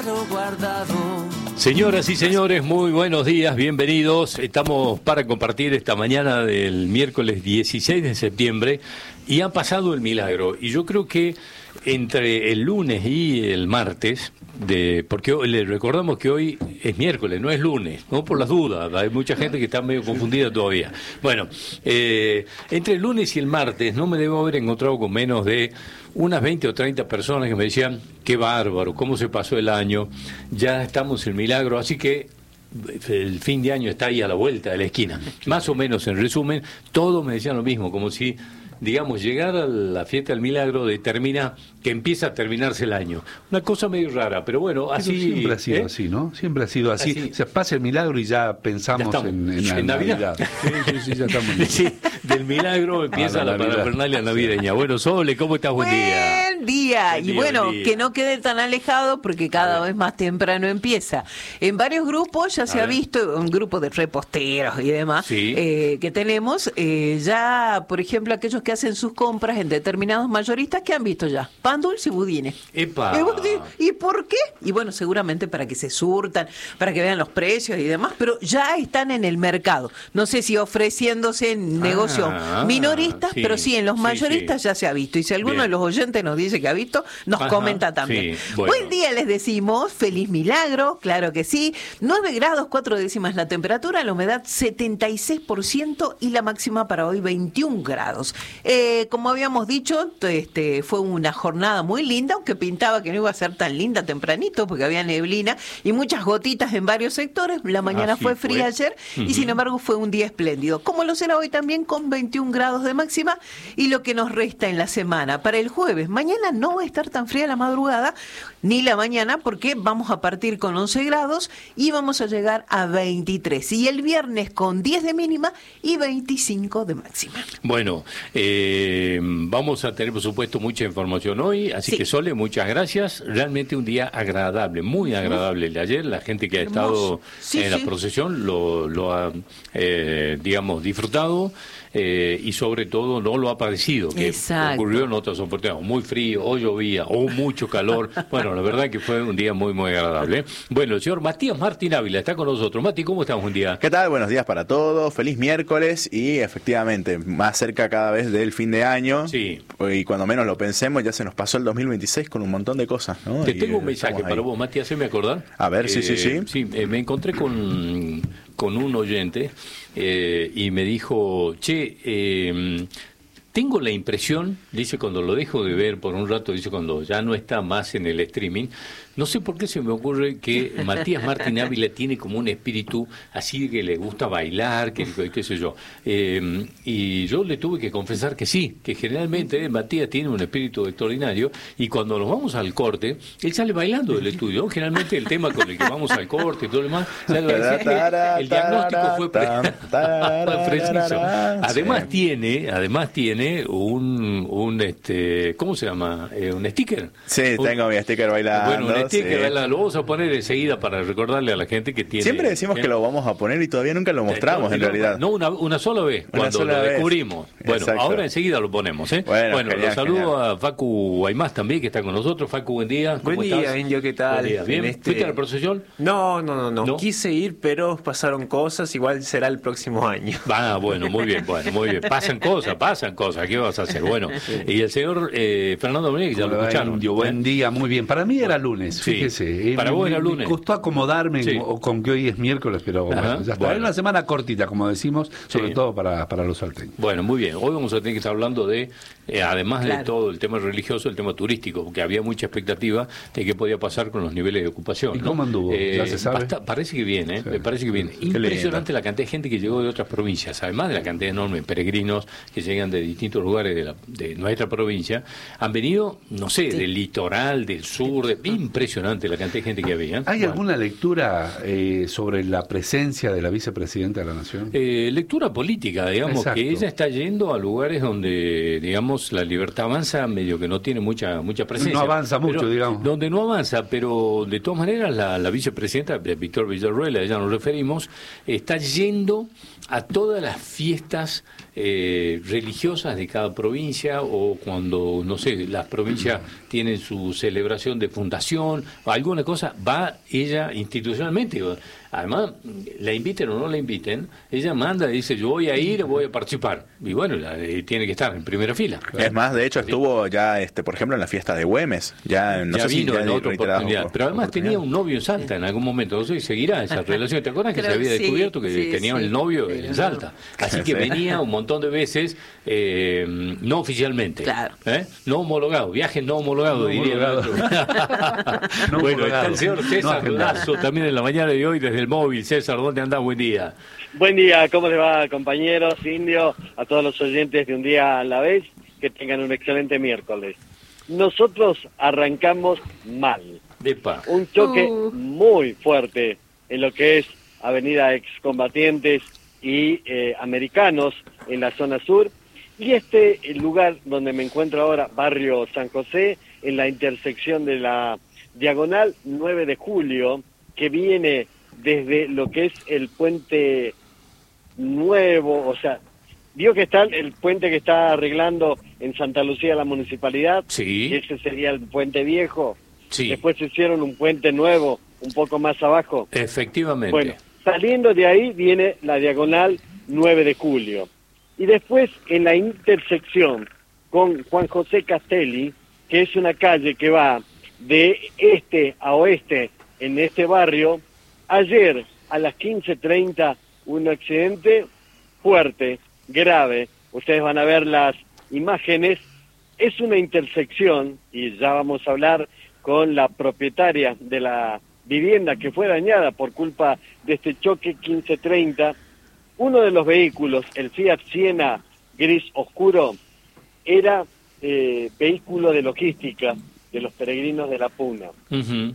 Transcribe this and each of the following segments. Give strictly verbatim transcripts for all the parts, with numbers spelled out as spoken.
Señoras y señores, muy buenos días, bienvenidos. Estamos para compartir esta mañana del miércoles dieciséis de septiembre y ha pasado el milagro. Y yo creo que entre el lunes y el martes, de porque hoy, le recordamos que hoy es miércoles, no es lunes, no por las dudas, hay mucha gente que está medio confundida todavía. Bueno, eh, entre el lunes y el martes no me debo haber encontrado con menos de unas veinte o treinta personas que me decían, qué bárbaro, cómo se pasó el año, ya estamos en milagro, así que el fin de año está ahí a la vuelta de la esquina. Más o menos, en resumen, todos me decían lo mismo, como si, digamos, llegar a la fiesta del milagro determina que empieza a terminarse el año. Una cosa medio rara, pero bueno, así... Pero siempre ha sido ¿eh? así, ¿no? Siempre ha sido así. así. O sea, pasa el milagro y ya pensamos ya en, en la en Navidad. Navidad. Sí, sí, sí, ya estamos en sí, del milagro empieza la, la parafernalia navideña. Bueno, Sole, ¿cómo estás? Buen día. Buen día. Buen y día, bueno, buen día. que no quede tan alejado porque cada vez más temprano empieza. En varios grupos ya se A ha ver. visto, un grupo de reposteros y demás, Sí. eh, que tenemos, eh, ya, por ejemplo, aquellos que hacen sus compras en determinados mayoristas, que han visto ya pan dulce y budines. Epa. Y vos decís, ¿y por qué? Y bueno, seguramente para que se surtan, para que vean los precios y demás, pero ya están en el mercado. No sé si ofreciéndose en negocios Ah, minoristas, sí, pero sí, en los sí, mayoristas sí. ya se ha visto. Y si alguno Bien. de los oyentes nos dice que ha visto, nos Ajá, comenta también. sí, bueno. Buen día les decimos, feliz milagro, claro que sí. nueve grados, cuatro décimas la temperatura, la humedad setenta y seis por ciento y la máxima para hoy veintiún grados. Eh, como habíamos dicho, este, fue una jornada muy linda, aunque pintaba que no iba a ser tan linda tempranito porque había neblina y muchas gotitas en varios sectores. La mañana Así fue fría fue. ayer y Ujú. sin embargo fue un día espléndido, como lo será hoy también con veintiún grados de máxima y lo que nos resta en la semana. Para el jueves, mañana no va a estar tan fría la madrugada ni la mañana porque vamos a partir con once grados y vamos a llegar a veintitrés. Y el viernes con diez de mínima y veinticinco de máxima. Bueno, eh, vamos a tener, por supuesto, mucha información hoy, así Sí. que Sole, muchas gracias. Realmente un día agradable, muy agradable el de ayer. La gente que ha Hermoso. estado Sí, en la sí. procesión lo, lo ha, eh, digamos, disfrutado eh, y sobre todo no lo ha padecido, que Exacto. ocurrió en otras oportunidades. Muy frío, o llovía, o mucho calor. Bueno, la verdad que fue un día muy, muy agradable. Bueno, el señor Matías Martín Ávila está con nosotros. Mati, ¿cómo estamos un día? ¿Qué tal? Buenos días para todos, feliz miércoles y efectivamente más cerca cada vez del fin de año. Sí. Y cuando menos lo pensemos ya se nos pasó el dos mil veintiséis con un montón de cosas, ¿no? Te Y, tengo un eh, mensaje estamos para ahí. vos, Mati, haceme acordar. A ver, sí, sí, sí. Sí, eh, me encontré con, con un oyente eh, y me dijo, che, eh, tengo la impresión, dice cuando lo dejo de ver por un rato, dice cuando ya no está más en el streaming, no sé por qué se me ocurre que Matías Martín Ávila tiene como un espíritu así que le gusta bailar, que qué sé yo. Eh, y yo le tuve que confesar que sí, que generalmente Matías tiene un espíritu extraordinario y cuando nos vamos al corte, él sale bailando del estudio. Generalmente el tema con el que vamos al corte y todo lo demás, sale bailando. El diagnóstico fue pre- preciso. Además Sí. tiene, además tiene un, un este, ¿cómo se llama? Eh, un sticker. Sí, Un- tengo mi sticker bailando. Bueno, un sticker, sí. ¿verdad? Lo vamos a poner enseguida para recordarle a la gente que tiene... Siempre decimos que lo vamos a poner y todavía nunca lo mostramos en No, realidad. No, una, una sola vez, Una cuando sola lo vez. descubrimos. Bueno, Exacto. ahora enseguida lo ponemos, ¿eh? Bueno, Bueno, genial, los saludo genial. a Facu Guaymás también, que está con nosotros. Facu, buen día. ¿Cómo Buen estás? día, Indio, ¿qué tal? Buen día, ¿bien? En este- ¿Fuiste a la procesión? No, no, no, no, ¿No? Quise ir, pero pasaron cosas, igual será el próximo año. Ah, bueno, muy bien, bueno, muy bien. Pasan cosas, pasan cosas. ¿Qué vas a hacer? Bueno, y el señor eh, Fernando Domínguez, ya lo Hola, escucharon. Indio, buen día, muy bien. Para mí era lunes, Sí. fíjese. Eh, Para me- vos era me- lunes. Me costó acomodarme Sí. con, con que hoy es miércoles, pero Ajá, bueno, ya está. bueno. Es una semana cortita, como decimos, sobre Sí. todo para, para los salteños. Bueno, muy bien. Hoy vamos a tener que estar hablando de, eh, además de Claro. todo el tema religioso, el tema turístico, porque había mucha expectativa de qué podía pasar con los niveles de ocupación. ¿Y ¿no? cómo anduvo? ¿Ya se sabe? basta- parece que viene, ¿eh? Sí. Me parece que viene. Qué Impresionante lindo. la cantidad de gente que llegó de otras provincias, además de la cantidad enorme de peregrinos que llegan de distintos lugares de, la- de nuestra provincia. Han venido, no sé, del litoral, del sur, de- impresionante la cantidad de gente que había. ¿Hay Bueno. alguna lectura eh, sobre la presencia de la vicepresidenta de la Nación? Eh, lectura política, digamos, Exacto. que ella está yendo a lugares donde, digamos, la libertad avanza, medio que no tiene mucha mucha presencia. No avanza mucho, Pero- digamos. Donde no avanza, pero de todas maneras la, la vicepresidenta, Víctor Villarruel, a ella nos referimos, está yendo a todas las fiestas eh, religiosas de cada provincia o cuando, no sé, las provincias tienen su celebración de fundación reunión, alguna cosa, va ella institucionalmente. Además, la inviten o no la inviten, ella manda y dice, yo voy a ir, voy a participar. Y bueno, la, eh, tiene que estar en primera fila. Es más, de hecho, estuvo ya, este por ejemplo, en la fiesta de Güemes. Ya, no ya sé vino si ya en otra oportunidad. Pero además tenía un novio en Salta en algún momento. No sé si seguirá esa relación. ¿Te acuerdas que Creo se había sí, descubierto que sí, tenía sí. el novio Sí, en Salta? Así que venía un montón de veces, eh, no oficialmente. Claro. ¿eh? No homologado, viajes no homologados, No diría el homologado. otro. No Bueno, homologado. está el señor César No Lazo también en la mañana de hoy desde el móvil. César, ¿dónde andás? Buen día. Buen día, ¿cómo les va, compañeros, Indio, a todos los oyentes de Un Día a la Vez, que tengan un excelente miércoles. Nosotros arrancamos mal, Epa. un choque Uh. muy fuerte en lo que es Avenida Excombatientes y eh, Americanos en la zona sur, y este el lugar donde me encuentro ahora, Barrio San José, en la intersección de la Diagonal nueve de julio, que viene desde lo que es el puente nuevo, o sea, vio que está el puente que está arreglando en Santa Lucía la municipalidad, Sí. y ese sería el puente viejo. Sí. Después hicieron un puente nuevo, un poco más abajo. Efectivamente. Bueno, saliendo de ahí viene la Diagonal nueve de julio. Y después en la intersección con Juan José Castelli, que es una calle que va de este a oeste en este barrio, ayer a las quince treinta un accidente fuerte, grave. Ustedes van a ver las imágenes. Es una intersección, y ya vamos a hablar con la propietaria de la vivienda que fue dañada por culpa de este choque quince treinta. Uno de los vehículos, el Fiat Siena gris oscuro, era eh, vehículo de logística de los peregrinos de la Puna. Ujú.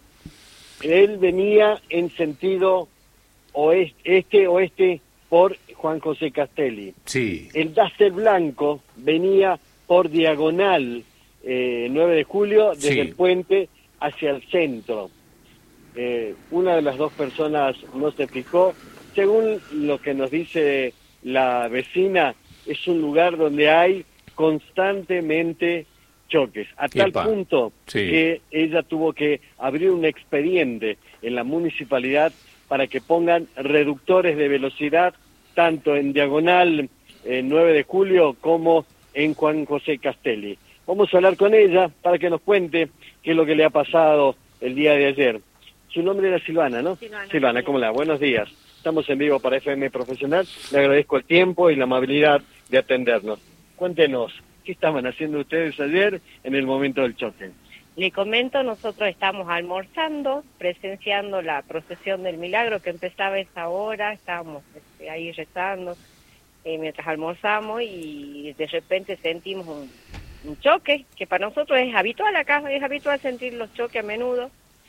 Él venía en sentido oeste, este-oeste por Juan José Castelli. Sí. El Duster blanco venía por diagonal eh, nueve de julio, desde Sí. el puente hacia el centro. Eh, una de las dos personas no se fijó. Según lo que nos dice la vecina, es un lugar donde hay constantemente choques, a tal Epa. punto Sí. que ella tuvo que abrir un expediente en la municipalidad para que pongan reductores de velocidad tanto en diagonal eh, nueve de julio como en Juan José Castelli. Vamos a hablar con ella para que nos cuente qué es lo que le ha pasado el día de ayer. Su nombre era Silvana, ¿no? Silvana. Silvana, ¿cómo le va? Buenos días. Estamos en vivo para F M Profesional. Le agradezco el tiempo y la amabilidad de atendernos. Cuéntenos, ¿qué estaban haciendo ustedes ayer en el momento del choque? Le comento, nosotros estamos almorzando, presenciando la procesión del milagro que empezaba a esa hora, estábamos este, ahí rezando eh, mientras almorzamos y de repente sentimos un, un choque, que para nosotros es habitual acá, es habitual sentir los choques a menudo.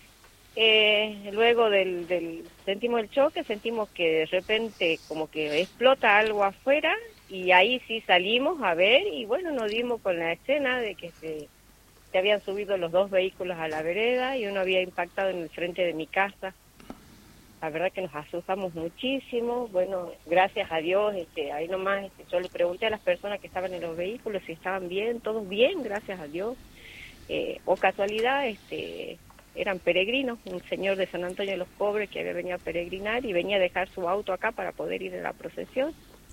Eh, luego del, del sentimos el choque, sentimos que de repente como que explota algo afuera y ahí sí salimos a ver y bueno, nos dimos con la escena de que se, se habían subido los dos vehículos a la vereda y uno había impactado en el frente de mi casa. La verdad que nos asustamos muchísimo. Bueno, gracias a Dios, este, ahí nomás este, yo le pregunté a las personas que estaban en los vehículos si estaban bien, todos bien, gracias a Dios. Eh, o casualidad, este... eran peregrinos, un señor de San Antonio de los Pobres que había venido a peregrinar y venía a dejar su auto acá para poder ir a la procesión,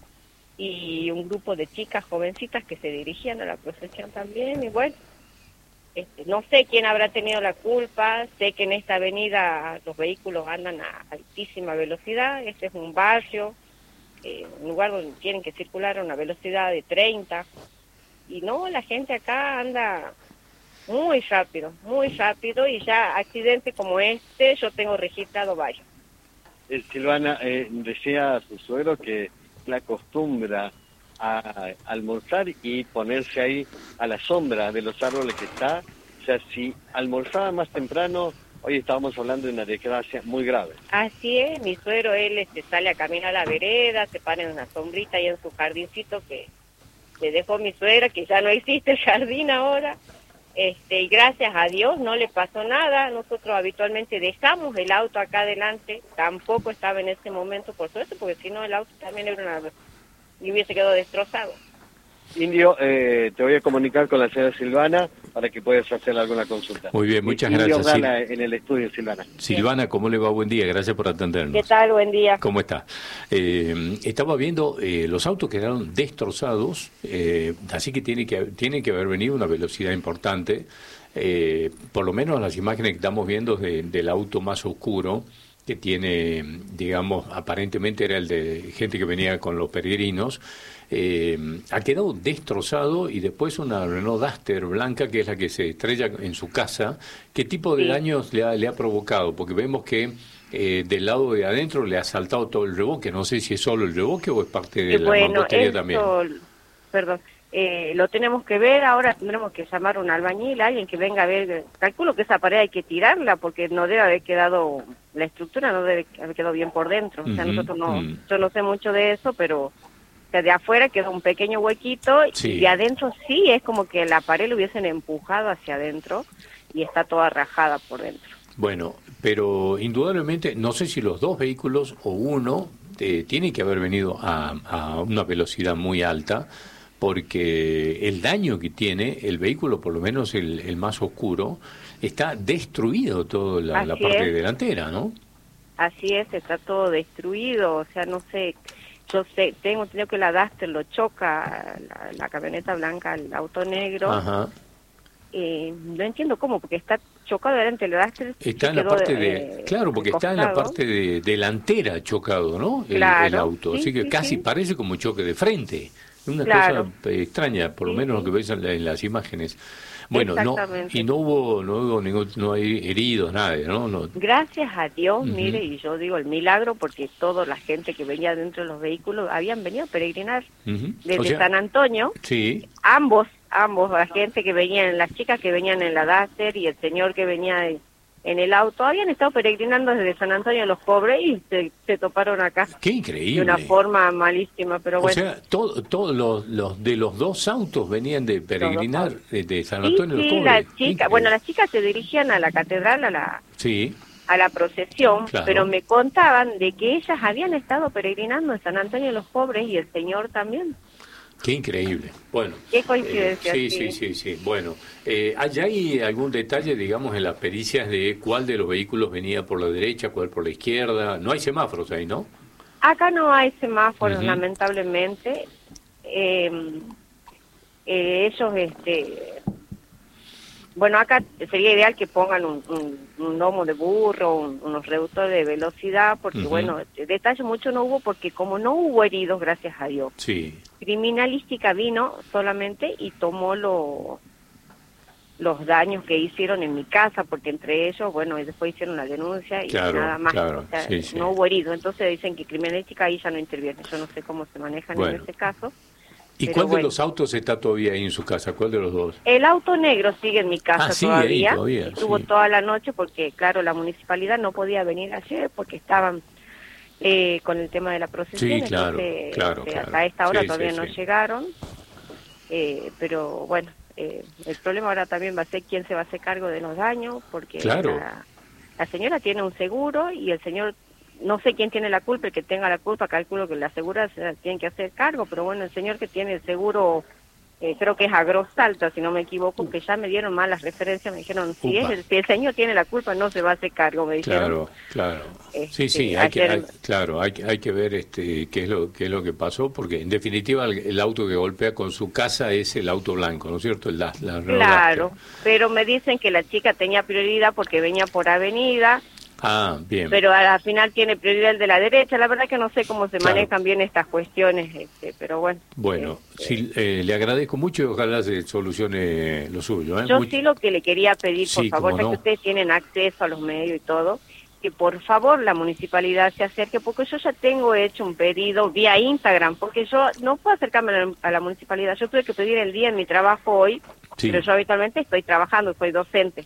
y un grupo de chicas jovencitas que se dirigían a la procesión también, y bueno, este, no sé quién habrá tenido la culpa, sé que en esta avenida los vehículos andan a altísima velocidad, este es un barrio, eh, un lugar donde tienen que circular a una velocidad de treinta, y no, la gente acá anda muy rápido, muy rápido, y ya accidentes como este yo tengo registrado varios. Eh, Silvana, eh, decía su suegro que la acostumbra a almorzar y ponerse ahí a la sombra de los árboles que está. O sea, si almorzaba más temprano, hoy estábamos hablando de una desgracia muy grave. Así es, mi suegro, él este, sale a caminar a la vereda, se para en una sombrita ahí en su jardincito que le dejó mi suegra, que ya no existe el jardín ahora. Este, y gracias a Dios no le pasó nada. Nosotros habitualmente dejamos el auto acá adelante, tampoco estaba en ese momento, por suerte, porque si no el auto también era una, y hubiese quedado destrozado. Indio, eh, te voy a comunicar con la señora Silvana, para que puedas hacer alguna consulta. Muy bien, muchas Y- y gracias, Jordana Sil- en el estudio, Silvana. Silvana, ¿cómo le va? Buen día, gracias por atendernos. ¿Qué tal? Buen día. ¿Cómo está? Eh, estaba viendo, eh, los autos quedaron destrozados, eh, así que tiene que tiene que haber venido una velocidad importante. Eh, por lo menos las imágenes que estamos viendo de- del auto más oscuro, que tiene, digamos, aparentemente era el de gente que venía con los peregrinos, eh, ha quedado destrozado, y después una Renault Duster blanca, que es la que se estrella en su casa. ¿Qué tipo de Sí. daños le ha, le ha provocado? Porque vemos que eh, del lado de adentro le ha saltado todo el reboque. No sé si es solo el reboque o es parte de Y la bueno, mampostería esto, también. perdón, eh, lo tenemos que ver, ahora tendremos que llamar a un albañil, alguien que venga a ver, calculo que esa pared hay que tirarla porque no debe haber quedado, la estructura no debe haber quedado bien por dentro, o sea, Ujú, nosotros no, mm. yo no sé mucho de eso, pero o sea, de afuera quedó un pequeño huequito Sí. y de adentro sí, es como que la pared lo hubiesen empujado hacia adentro y está toda rajada por dentro. Bueno, pero indudablemente, no sé si los dos vehículos o uno eh, tiene que haber venido a, a una velocidad muy alta, porque el daño que tiene el vehículo, por lo menos el, el más oscuro, está destruido toda la, la Así parte es. delantera, ¿no? Así es, está todo destruido, o sea, no sé, yo sé, tengo entendido que la Duster lo choca, la, la camioneta blanca, el auto negro, Ajá. eh, no entiendo cómo, porque está chocado delante de la Duster. Está se en la quedó, parte de, eh, claro, porque al está en la costado. parte de, delantera chocado, ¿no? El, Claro, el auto, sí, así que sí, casi sí. parece como choque de frente. Una Claro. cosa eh, extraña, por lo Sí, menos sí. lo que ves en, la- en las imágenes. Bueno, no, Exactamente. y no hubo, no hubo ningún, no hay heridos, nada, ¿no? no Gracias a Dios, Ujú. mire, y yo digo el milagro, porque toda la gente que venía dentro de los vehículos habían venido a peregrinar Ujú. desde O sea, San Antonio, sí, ambos, ambos, la gente que venían, las chicas que venían en la Duster y el señor que venía en, en el auto, habían estado peregrinando desde San Antonio los pobres y se, se toparon acá qué de increíble. una forma malísima, pero O bueno. sea, todo, todos los, los de los dos autos venían de peregrinar autos. de, de San Sí, Antonio de sí, los la Pobres. chica, Increíble. bueno, las chicas se dirigían a la catedral, a la Sí, a la procesión, Claro. pero me contaban de que ellas habían estado peregrinando en San Antonio de los Pobres y el señor también. qué increíble. Bueno. Qué coincidencia, eh, sí, sí. sí, sí, sí. Bueno, eh, ¿hay hay algún detalle, digamos, en las pericias de cuál de los vehículos venía por la derecha, cuál por la izquierda? No hay semáforos ahí, ¿no? Acá no hay semáforos, Ujú. lamentablemente. Eh, eh, ellos, este, bueno, acá sería ideal que pongan un, un, un lomo de burro, un- unos reductores de velocidad, porque Ujú. bueno, detalle mucho no hubo, porque como no hubo heridos, gracias a Dios, Sí. criminalística vino solamente y tomó lo, los daños que hicieron en mi casa, porque entre ellos, bueno, y después hicieron la denuncia y Claro, nada más. claro, O sea, sí, sí. no hubo heridos, entonces dicen que criminalística ahí ya no interviene. Yo no sé cómo se manejan Bueno. en ese caso. ¿Y Pero cuál de bueno. los autos está todavía ahí en su casa? ¿Cuál de los dos? El auto negro sigue en mi casa Ah, sigue ahí todavía. todavía, Estuvo sí. toda la noche porque, claro, la municipalidad no podía venir ayer porque estaban eh, con el tema de la procesión. Sí, claro, entonces, claro, este, claro. hasta esta hora Sí, todavía sí, no sí. llegaron. Eh, pero bueno, eh, el problema ahora también va a ser quién se va a hacer cargo de los daños, porque Claro. la, la señora tiene un seguro y el señor, no sé quién tiene la culpa, el que tenga la culpa, calculo que la aseguradora tiene que hacer cargo, pero bueno, el señor que tiene el seguro, eh, creo que es Agrosalta, si no me equivoco, que ya me dieron malas referencias, me dijeron, si, es Upa. el, si el señor tiene la culpa, no se va a hacer cargo, me dijeron. Claro, claro. Este, Sí, sí, hay que, ayer- hay- claro, hay, que- hay que ver este qué es lo qué es lo que pasó, porque en definitiva el, el auto que golpea con su casa es el auto blanco, ¿no es cierto? El, la, la Renault Claro, Duster. pero me dicen que la chica tenía prioridad porque venía por avenida, Ah, bien. pero al final tiene prioridad el de la derecha. La verdad que no sé cómo se Claro. manejan bien estas cuestiones, este, pero bueno. Bueno, este, sí, eh, le agradezco mucho y ojalá se solucione lo suyo. ¿eh? yo Much- sí lo que le quería pedir, por Sí, favor, cómo ya no. que ustedes tienen acceso a los medios y todo, que por favor la municipalidad se acerque, porque yo ya tengo hecho un pedido vía Instagram, porque yo no puedo acercarme a la, a la municipalidad. Yo tuve que pedir el día en mi trabajo hoy, Sí. pero yo habitualmente estoy trabajando, soy docente.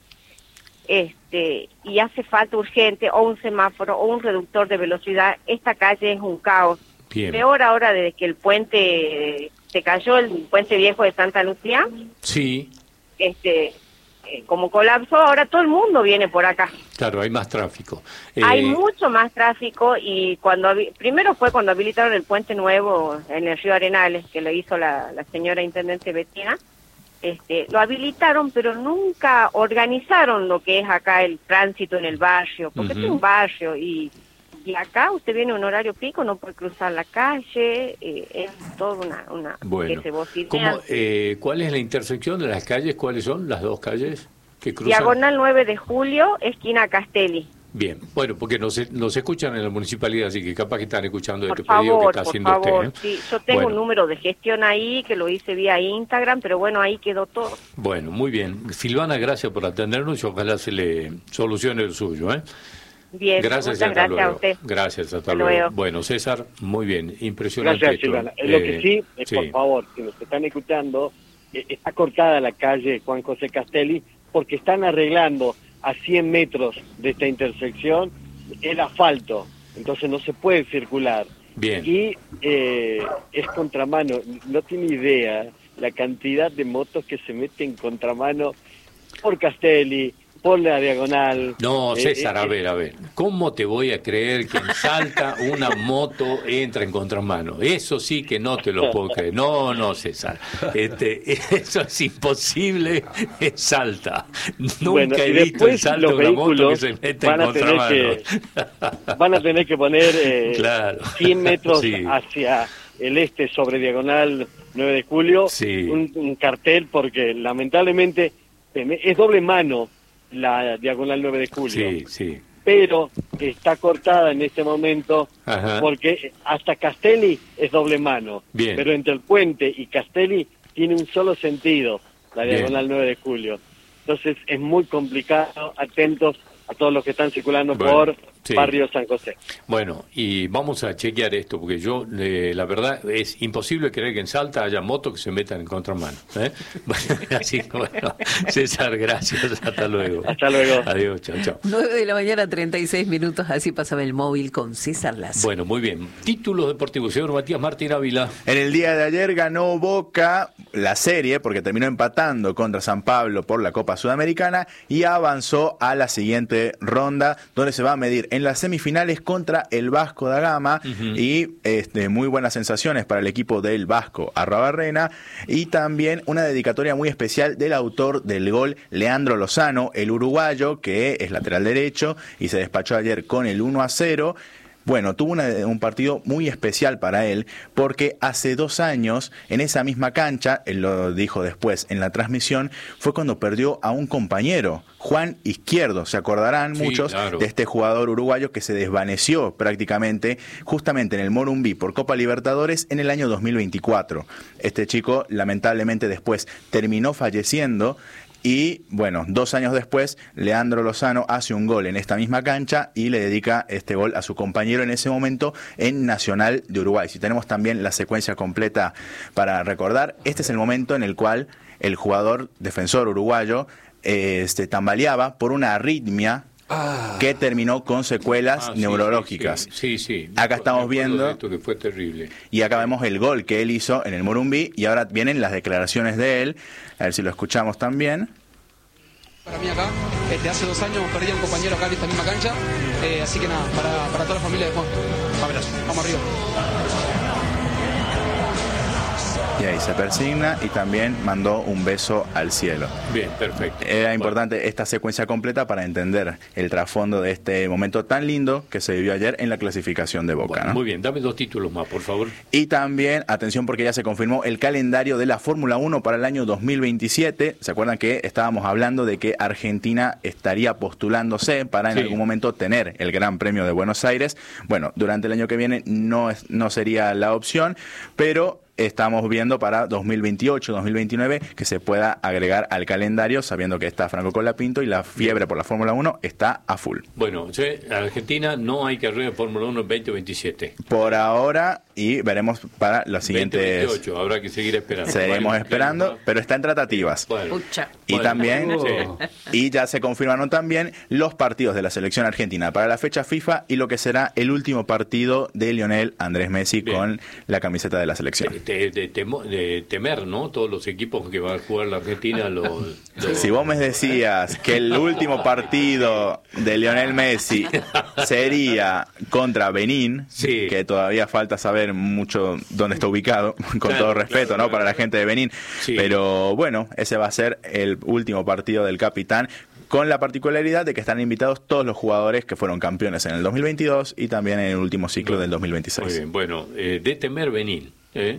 Este, y hace falta urgente o un semáforo o un reductor de velocidad. Esta calle es un caos. Bien. Peor ahora desde que el puente se cayó, el puente viejo de Santa Lucía, Sí, este, eh, como colapsó, ahora todo el mundo viene por acá. claro, hay más tráfico. Hay Eh, mucho más tráfico y cuando habi- primero fue cuando habilitaron el puente nuevo en el río Arenales, que lo hizo la, la señora intendente Betina, este, lo habilitaron, pero nunca organizaron lo que es acá el tránsito en el barrio, porque uh-huh. es un barrio y, y acá usted viene a un horario pico, no puede cruzar la calle, eh, es toda una... una bueno, que se bocinea. ¿Cómo, eh, ¿cuál es la intersección de las calles? ¿Cuáles son las dos calles que cruzan? Diagonal nueve de julio, esquina Castelli. Bien, bueno, porque nos, nos escuchan en la municipalidad, así que capaz que están escuchando por este favor, pedido que está por haciendo favor, usted. ¿eh? Sí, yo tengo bueno. un número de gestión ahí, que lo hice vía Instagram, pero bueno, ahí quedó todo. Bueno, muy bien. Silvana, gracias por atendernos y ojalá se le solucione el suyo, ¿eh? Bien, gracias, muchas hasta gracias luego. a usted. Gracias, hasta, hasta luego. luego. Bueno, César, muy bien, impresionante. Gracias, esto. Silvana. Eh, Lo que sí, es, sí. por favor, si nos están escuchando, eh, está cortada la calle Juan José Castelli porque están arreglando a cien metros de esta intersección el asfalto, entonces no se puede circular. Bien. Y eh, es contramano, no tiene idea la cantidad de motos que se meten contramano por Castelli, por la diagonal. No, César, eh, a ver, a ver. ¿Cómo te voy a creer que en Salta una moto entra en contramano? Eso sí que no te lo puedo creer. No, no, César. Este, eso es imposible en Salta. Nunca bueno, he visto en Salta una moto que se mete en contramano. Que, van a tener que poner eh, claro. cien metros sí. hacia el este sobre diagonal nueve de julio, sí. un, un cartel porque lamentablemente es doble mano la diagonal nueve de julio, sí, sí. pero está cortada en este momento. Ajá. Porque hasta Castelli es doble mano. Bien. Pero entre el puente y Castelli tiene un solo sentido la diagonal Bien. nueve de julio. Entonces es muy complicado, atentos a todos los que están circulando bueno, por sí. Barrio San José. Bueno, y vamos a chequear esto, porque yo, eh, la verdad, es imposible creer que en Salta haya motos que se metan en contramano. ¿eh? Bueno, así que bueno, César, gracias, hasta luego. Hasta luego. Adiós, chao, chao. nueve de la mañana, treinta y seis minutos, así pasaba el móvil con César Lazo. Bueno, muy bien. Títulos deportivos, señor Matías Martín Ávila. En el día de ayer ganó Boca la serie, porque terminó empatando contra San Pablo por la Copa Sudamericana y avanzó a la siguiente ronda, donde se va a medir en las semifinales contra el Vasco da Gama. Uh-huh. Y este, muy buenas sensaciones para el equipo del Vasco Arruabarrena, y también una dedicatoria muy especial del autor del gol, Leandro Lozano, el uruguayo, que es lateral derecho y se despachó ayer con el uno a cero. Bueno, tuvo una, un partido muy especial para él, porque hace dos años, en esa misma cancha, él lo dijo después en la transmisión, fue cuando perdió a un compañero, Juan Izquierdo. Se acordarán sí, muchos claro. de este jugador uruguayo que se desvaneció prácticamente justamente en el Morumbí por Copa Libertadores en el año dos mil veinticuatro. Este chico lamentablemente después terminó falleciendo. Y bueno, dos años después, Leandro Lozano hace un gol en esta misma cancha y le dedica este gol a su compañero en ese momento en Nacional de Uruguay. Si tenemos también la secuencia completa para recordar, este es el momento en el cual el jugador defensor uruguayo eh, se tambaleaba por una arritmia ah. que terminó con secuelas ah, neurológicas. Sí, sí. sí, sí. Acá estamos viendo esto que fue terrible. Y acá vemos el gol que él hizo en el Morumbí, y ahora vienen las declaraciones de él. A ver si lo escuchamos también. Para mí acá, este, hace dos años perdí a un compañero acá en esta misma cancha, eh, así que nada, para, para toda la familia de Juan. Abrazo, vamos arriba. Y ahí se persigna y también mandó un beso al cielo. Bien, perfecto. Era importante bueno. esta secuencia completa para entender el trasfondo de este momento tan lindo que se vivió ayer en la clasificación de Boca. Bueno, ¿no? Muy bien, dame dos títulos más, por favor. Y también, atención, porque ya se confirmó el calendario de la Fórmula uno para el año dos mil veintisiete. ¿Se acuerdan que estábamos hablando de que Argentina estaría postulándose para en sí. algún momento tener el Gran Premio de Buenos Aires? Bueno, durante el año que viene no, es, no sería la opción, pero estamos viendo para dos mil veintiocho, dos mil veintinueve que se pueda agregar al calendario, sabiendo que está Franco Colapinto y la fiebre por la Fórmula uno está a full. Bueno, en Argentina no hay carrera de Fórmula uno en veinte veintisiete. Por ahora, y veremos para los siguientes... veinte veintiocho, habrá que seguir esperando. Seguiremos vale, esperando, claro. pero está en tratativas. Bueno. Y bueno. también, oh. y ya se confirmaron también los partidos de la selección argentina para la fecha FIFA y lo que será el último partido de Lionel Andrés Messi Bien. con la camiseta de la selección. de, de, temo, de temer, ¿no? Todos los equipos que va a jugar la Argentina. Los, los... Si vos me decías que el último partido de Lionel Messi sería contra Benín, sí. que todavía falta saber mucho dónde está ubicado, con claro, todo respeto, claro, ¿no? Claro. Para la gente de Benín. Sí. Pero bueno, ese va a ser el último partido del capitán, con la particularidad de que están invitados todos los jugadores que fueron campeones en el dos mil veintidós y también en el último ciclo bueno, del dos mil veintiséis. Muy bien, bueno, eh, de temer Benín. ¿Eh?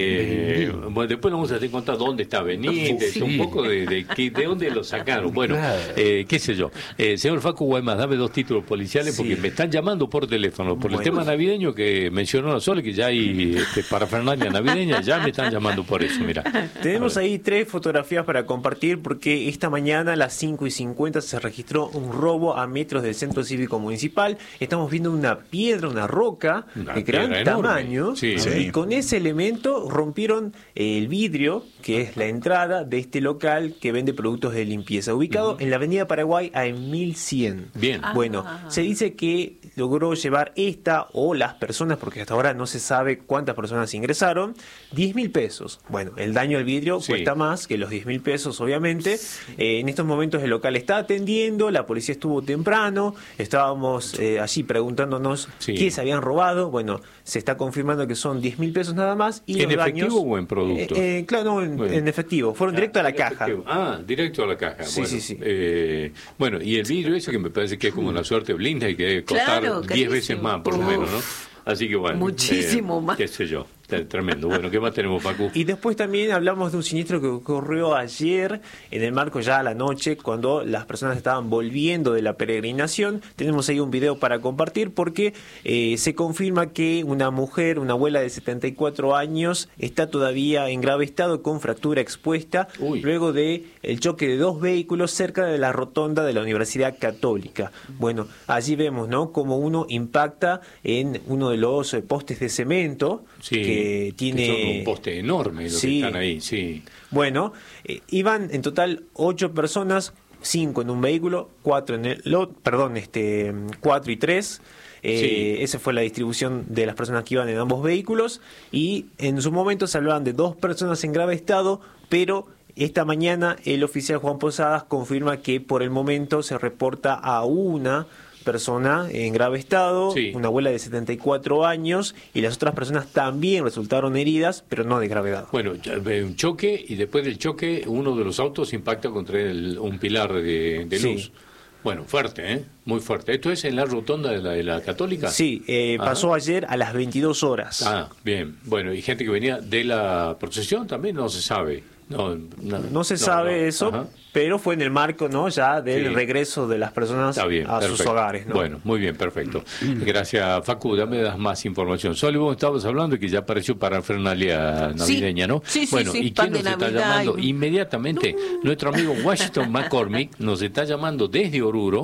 Eh, bueno, después nos vamos a hacer contar dónde está Benín, sí. un poco de, de, de, de dónde lo sacaron. Bueno, eh, qué sé yo. Eh, señor Facu Guaymas, dame dos títulos policiales porque sí. me están llamando por teléfono por bueno. el tema navideño que mencionó la Sole, que ya hay este, parafernalia navideña, ya me están llamando por eso. Mira, tenemos ahí tres fotografías para compartir porque esta mañana a las cinco y cincuenta se registró un robo a metros del Centro Cívico Municipal. Estamos viendo una piedra, una roca una de gran tamaño sí. Sí. y con ese elemento rompieron el vidrio, que es la entrada de este local que vende productos de limpieza, ubicado uh-huh. en la avenida Paraguay a mil cien. Bien. Bueno, ah. se dice que logró llevar esta o las personas, porque hasta ahora no se sabe cuántas personas ingresaron, diez mil pesos. Bueno, el daño al vidrio sí. cuesta más que los diez mil pesos, obviamente. Eh, en estos momentos el local está atendiendo, la policía estuvo temprano, estábamos eh, allí preguntándonos sí. qué se habían robado. Bueno, se está confirmando que son diez mil pesos nada más. Y ¿En los efectivo daños, o en productos? Eh, eh, claro, no, en, bueno. en efectivo. Fueron directo ah, a la caja. Efectivo. Ah, directo a la caja. Sí, bueno, sí, sí. Eh, bueno, y el vidrio ese que me parece que es como la suerte blinda y que debe costar diez claro, veces más, por lo menos, ¿no? Así que bueno. Muchísimo eh, más. Qué sé yo. Tremendo. Bueno, ¿qué más tenemos, Pacu? Y después también hablamos de un siniestro que ocurrió ayer, en el marco ya a la noche, cuando las personas estaban volviendo de la peregrinación. Tenemos ahí un video para compartir porque eh, se confirma que una mujer, una abuela de setenta y cuatro años, está todavía en grave estado con fractura expuesta Uy. luego de el choque de dos vehículos cerca de la rotonda de la Universidad Católica. Bueno, allí vemos, ¿no?, cómo uno impacta en uno de los postes de cemento sí. que tiene que son un poste enorme los sí. que están ahí, sí. Bueno, eh, iban en total ocho personas, cinco en un vehículo, cuatro en el lot, perdón, este, cuatro y tres. Eh, sí. Esa fue la distribución de las personas que iban en ambos vehículos y en su momento se hablaban de dos personas en grave estado, pero esta mañana el oficial Juan Posadas confirma que por el momento se reporta a una persona en grave estado, sí. una abuela de setenta y cuatro años, y las otras personas también resultaron heridas, pero no de gravedad. Bueno, un choque, y después del choque uno de los autos impacta contra el, un pilar de, de luz. Sí. Bueno, fuerte, ¿eh? Muy fuerte. ¿Esto es en la rotonda de la, de la Católica? Sí, eh, pasó ayer a las veintidós horas. Ah, bien. Bueno, ¿y gente que venía de la procesión también? No se sabe. No, no, no se no, sabe no. eso, Ajá. pero fue en el marco, ¿no?, ya del sí. regreso de las personas bien, a perfecto. sus hogares, ¿no? Bueno, muy bien, perfecto. Gracias, Facu. Dame das más información. Solo vos estabas hablando de que ya apareció parafernalia navideña, sí. ¿no? Sí, sí, bueno, sí, ¿y quién nos está llamando? Y... Inmediatamente, no. nuestro amigo Washington McCormick nos está llamando desde Oruro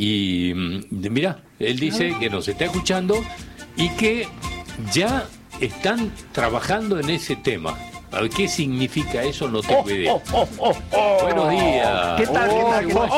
y mirá, él dice que nos está escuchando y que ya están trabajando en ese tema. A ver, ¿qué significa eso? No tengo idea. Oh, oh, oh, oh. Buenos días. ¿Qué tal? Oh, ¿Qué tal?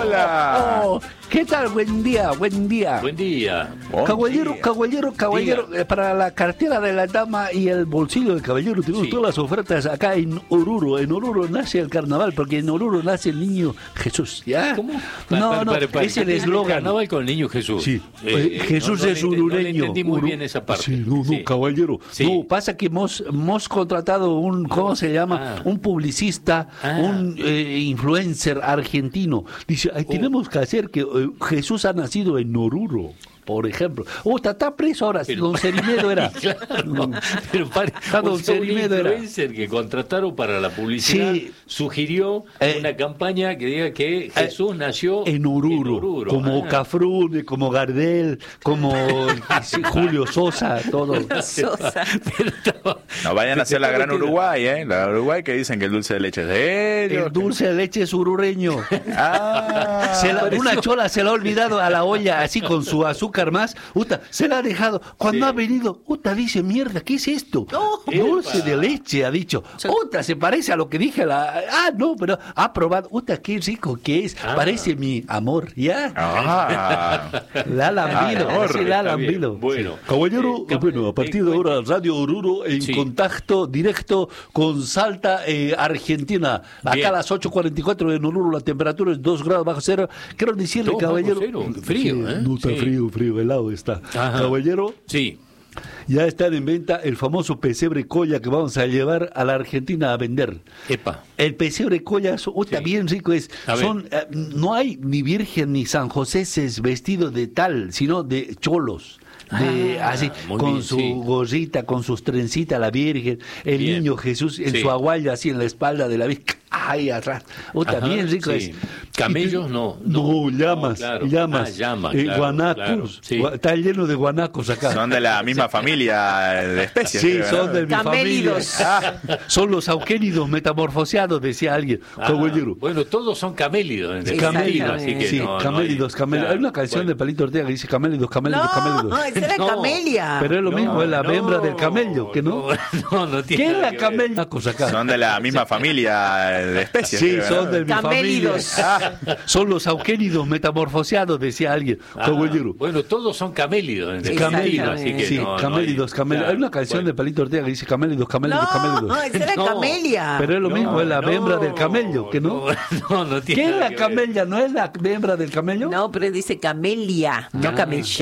Hola. Oh, ¿qué tal? Buen día, buen día. Buen día. Caballero, caballero, caballero, eh, para la cartera de la dama y el bolsillo del caballero tenemos sí. todas las ofertas acá en Oruro. En Oruro nace el carnaval, porque en Oruro nace el niño Jesús. ¿Ya? ¿Cómo? No, para, no, para, para, es el eslogan. Carnaval con el niño Jesús. Sí. Eh, Jesús no, no, es urureño. No, no entendí muy Uru... bien esa parte. Sí, no, no, sí. caballero. Sí. No, pasa que hemos, hemos contratado un, ¿cómo se llama? Ah. Un publicista, ah. un eh, influencer argentino. Dice, ay, oh. tenemos que hacer que eh, Jesús ha nacido en Oruro, por ejemplo. Oh, está, está preso ahora, pero, don Cerimedo era. Claro, pero para, don Cerimedo era. Un influencer que contrataron para la publicidad sí. sugirió eh, una campaña que diga que Jesús eh, nació en Oruro, en Oruro. como ah. Cafrune, como Gardel, como Julio Sosa, todo. Sosa. No vayan a hacer la gran Uruguay, ¿eh? La Uruguay que dicen que el dulce de leche es de ellos. El dulce de leche es urureño. Ah, se la, una chola se la ha olvidado a la olla, así con su azúcar azúcar más. Uta, se la ha dejado. Cuando Sí. ha venido, Uta dice, mierda, ¿qué es esto? No. Dulce Epa. de leche, ha dicho. Uta, se parece a lo que dije. La... Ah, no, pero ha probado. Uta, qué rico que es. Ah. Parece mi amor, ¿ya? Ah, La ha lambido, Ah, sí, la ha está bien. lambido. Bueno. Caballero, Eh, bueno, a partir de ahora, Radio Oruro en Sí. contacto directo con Salta, eh, Argentina. Acá Bien. a las ocho cuarenta y cuatro en Oruro, la temperatura es dos grados bajo cero. Quiero decirle, Dos bajo caballero. cero, frío, Sí, ¿eh? No está Sí. frío, frío, helado está. Ajá. Caballero, Sí. ya están en venta el famoso pesebre colla que vamos a llevar a la Argentina a vender. Epa. El pesebre colla es uta, Sí. bien rico es. A ver. Son eh, no hay ni virgen ni San José es vestido de tal, sino de cholos. De, Ah, así, muy con bien, su sí. gorrita, con sus trencitas, la Virgen, el Bien. niño Jesús en Sí. su aguaya, así en la espalda de la Virgen, ahí atrás. Uta, Ajá, bien rico sí. es. Camellos, no, No, no, llamas, no, claro. llamas. Ah, llamas, eh, claro, guanacos. claro, sí. Gua- Está lleno de guanacos acá. son de la misma familia de especies. Sí, creo, son ¿no? de mi Camélidos. familia. Son los auquénidos metamorfoseados, decía alguien. Ah, Caballero. bueno, todos son camélidos en Exactamente. definitiva, así que Sí, no, no hay- camélidos, camélidos. claro, Hay una canción bueno. de Palito Ortega que dice camélidos, camélidos, No, camélidos. esa era No. Camelia. Pero es lo No, mismo, es la no, hembra del camello, ¿que no? No, no, no tiene ¿Qué es nada la que ver. camellia? Cosa acá. Son de la misma familia de especies. Sí, creo, son ¿no? de mi familia. Camélidos. Son los auquénidos metamorfoseados, decía alguien. Ah, Caballero. bueno, todos son camélidos en Exactamente. definitiva, así que Sí, no, no hay- camélidos, camélidos. claro, Hay una canción bueno. de Palito Ortega que dice camélidos, camélidos, No, camélidos. esa era No. Camelia. Pero es lo No, mismo, es la no, hembra del camello, ¿que no? No, no tiene ¿Qué es nada la que ver. camellia? ¿No es la hembra del camello? No, pero dice Camelia, no Ah. Camelia.